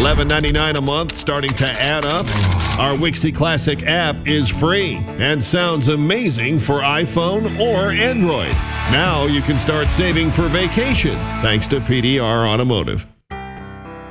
$11.99 a month, starting to add up. Our Wixie Classic app is free and sounds amazing for iPhone or Android. Now you can start saving for vacation thanks to PDR Automotive.